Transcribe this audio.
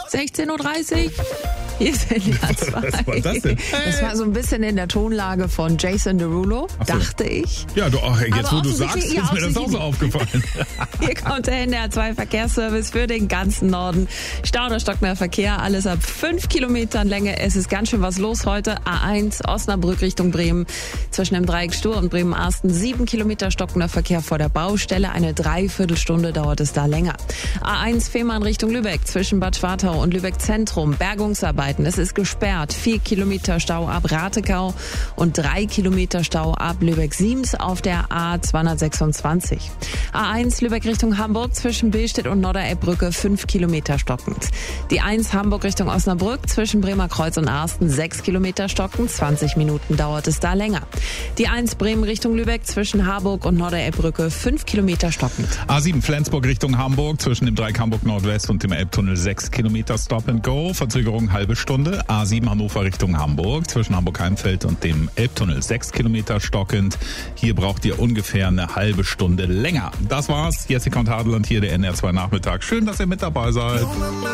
16.30 Uhr. Hier ist NDR 2. Was war das denn? Das war so ein bisschen in der Tonlage von Jason Derulo, Ach so. dachte ich. Ja, du, jetzt Aber wo du sagst, offensichtlich- ist mir das auch so aufgefallen. Hier kommt der NDR 2 Verkehrsservice für den ganzen Norden. Stau oder stockender Verkehr, alles ab 5 Kilometern Länge. Es ist ganz schön was los heute. A1 Osnabrück Richtung Bremen. Zwischen dem Dreieck Stur und Bremen-Arsten 7 Kilometer stockender Verkehr vor der Baustelle. Eine Dreiviertelstunde dauert es da länger. A1 Fehmarn Richtung Lübeck. Zwischen Bad Schwartau und Lübeck Zentrum. Bergungsarbeiten. Es ist gesperrt. 4 Kilometer Stau ab Ratekau und 3 Kilometer Stau ab Lübeck-Siems auf der A226. A1 Lübeck Richtung Hamburg zwischen Billstedt und Nordder-Epp-Brücke 5 Kilometer stockend. Die 1 Hamburg Richtung Osnabrück zwischen Bremer Kreuz und Arsten 6 Kilometer stockend. 20 Minuten dauert es da länger. Die 1 Bremen Richtung Lübeck zwischen Harburg und Nordder-Epp-Brücke 5 Kilometer stockend. A7 Flensburg Richtung Hamburg zwischen dem Dreieck Hamburg Nordwest und dem Elbtunnel 6 Kilometer Stop and Go. Verzögerung halbe Stunde. A7 Hannover Richtung Hamburg zwischen Hamburg-Heimfeld und dem Elbtunnel 6 Kilometer stockend. Hier braucht ihr ungefähr eine halbe Stunde länger. Das war's. Jessica und Hadeland hier, der NDR 2 Nachmittag. Schön, dass ihr mit dabei seid.